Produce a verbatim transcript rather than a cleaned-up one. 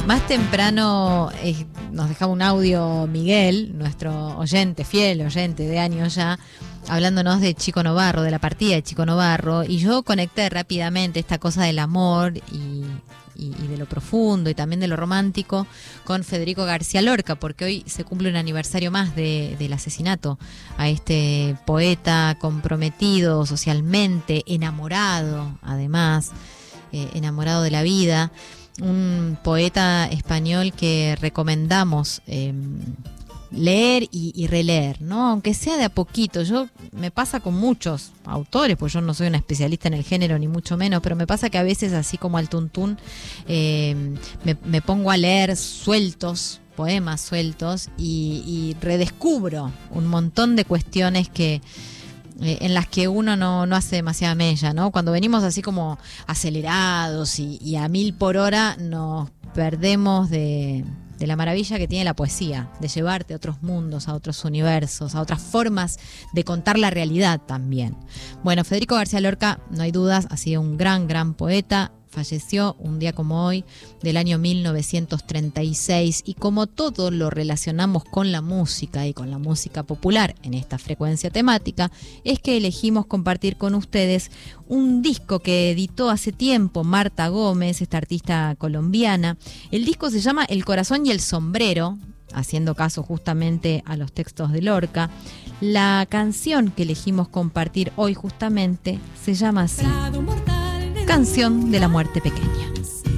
Más temprano eh, nos dejaba un audio Miguel, nuestro oyente, fiel oyente de años ya, hablándonos de Chico Novarro, de la partida de Chico Novarro, y yo conecté rápidamente esta cosa del amor y, y, y de lo profundo y también de lo romántico con Federico García Lorca, porque hoy se cumple un aniversario más de, del asesinato a este poeta comprometido socialmente, enamorado además, eh, enamorado de la vida. Un poeta español que recomendamos eh, leer y, y releer, ¿no? Aunque sea de a poquito. Yo me pasa con muchos autores, pues yo no soy una especialista en el género ni mucho menos, pero me pasa que a veces así como al tuntún eh, me, me pongo a leer sueltos, poemas sueltos y, y redescubro un montón de cuestiones que Eh, en las que uno no, no hace demasiada mella, ¿no? Cuando venimos así como acelerados y, y a mil por hora nos perdemos de, de la maravilla que tiene la poesía, de llevarte a otros mundos, a otros universos, a otras formas de contar la realidad también. Bueno, Federico García Lorca, no hay dudas, ha sido un gran, gran poeta. Falleció un día como hoy del año mil novecientos treinta y seis, y como todo lo relacionamos con la música y con la música popular en esta frecuencia temática, es que elegimos compartir con ustedes un disco que editó hace tiempo Marta Gómez, esta artista colombiana. El disco se llama El corazón y el sombrero, haciendo caso justamente a los textos de Lorca. La canción que elegimos compartir hoy justamente se llama así: Canción de la muerte pequeña.